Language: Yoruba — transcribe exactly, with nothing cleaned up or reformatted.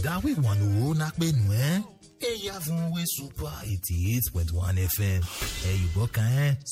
that we want to na pe nu eh. Eya fún we super eighty-eight point one F M. Ẹ yìí gbọ́ kan ẹ́.